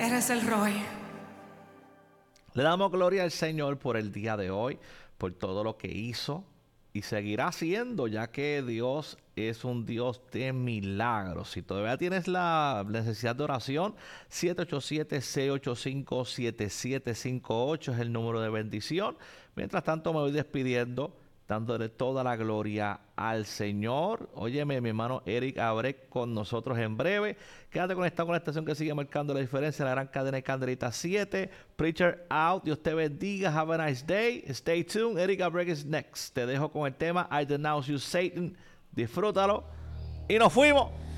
Eres el Roy. Le damos gloria al Señor por el día de hoy, por todo lo que hizo y seguirá haciendo, ya que Dios es un Dios de milagros. Si todavía tienes la necesidad de oración, 787-685-7758 es el número de bendición. Mientras tanto, me voy despidiendo, dándole toda la gloria al Señor. Óyeme, mi hermano Eric Abrek con nosotros en breve. Quédate conectado con la estación que sigue marcando la diferencia, la gran cadena de Candelita 7. Preacher out. Dios te bendiga. Have a nice day. Stay tuned. Eric Abrek is next. Te dejo con el tema I Denounce You, Satan. Disfrútalo. Y nos fuimos.